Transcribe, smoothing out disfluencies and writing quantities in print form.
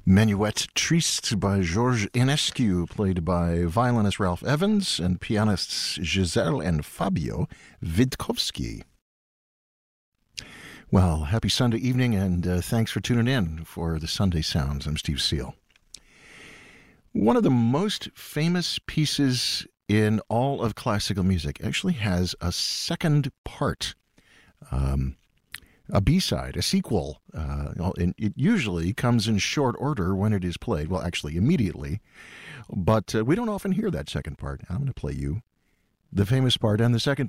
Menuet Triste by Georges Enescu, played by violinist Ralph Evans and pianists Giselle and Fabio Witkowski. Well, happy Sunday evening, and thanks for tuning in for the Sunday Sounds. I'm Steve Seal. One of the most famous pieces in all of classical music actually has a second part. A B-side, a sequel. It usually comes in short order when it is played. Well, actually, immediately. But we don't often hear that second part. I'm going to play you the famous part and the second